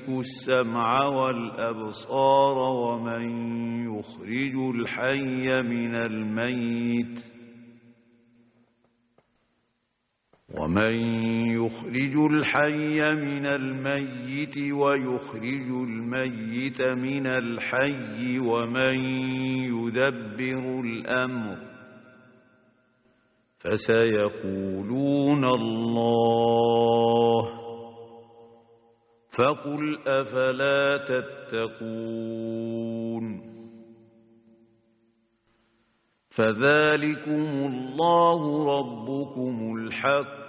يملك السمع والأبصار ومن يخرج الحي من الميت ويخرج الميت من الحي ومن يدبر الأمر فسيقولون الله فقل أفلا تتقون فذلكم الله ربكم الحق